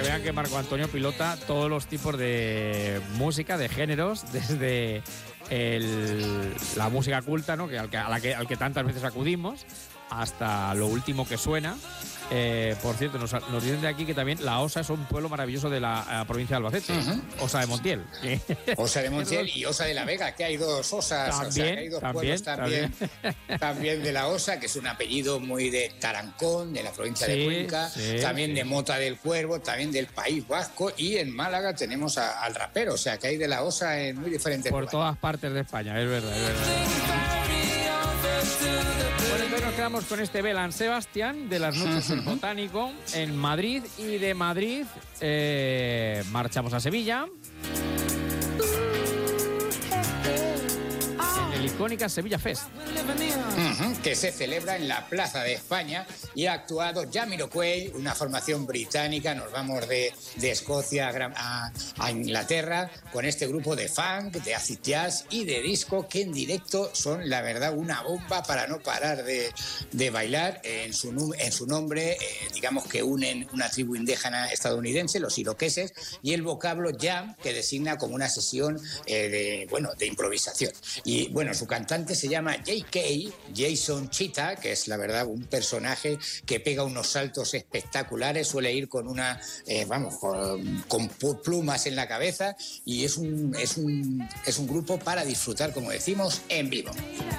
vean que Marco Antonio pilota todos los tipos de música, de géneros, desde la música culta, ¿no? al que tantas veces acudimos, hasta lo último que suena. Por cierto, nos dicen de aquí que también La Osa es un pueblo maravilloso de la provincia de Albacete. Osa de Montiel. Osa de Montiel y Osa de la Vega, que hay dos osas. También, o sea, que hay dos pueblos también de La Osa, que es un apellido muy de Tarancón, de la provincia de Cuenca, también de Mota del Cuervo, también del País Vasco, y en Málaga tenemos al rapero, o sea, que hay de La Osa en muy diferentes por lugares. Todas partes de España, es verdad, es verdad. Bueno, entonces nos quedamos con este Belán Sebastián de las noches del Botánico en Madrid, y de Madrid marchamos a Sevilla. En el icónica Sevilla Fest. Que se celebra en la Plaza de España, y ha actuado Jamiroquai, una formación británica. Nos vamos de Escocia a Inglaterra con este grupo de funk, de acid jazz y de disco, que en directo son, la verdad, una bomba para no parar de bailar. En su nombre, digamos que unen una tribu indígena estadounidense, los iroqueses, y el vocablo jam, que designa como una sesión de improvisación. Y bueno, su cantante se llama Jason Chita, que es la verdad un personaje que pega unos saltos espectaculares, suele ir con con plumas en la cabeza, y es un grupo para disfrutar, como decimos, en vivo.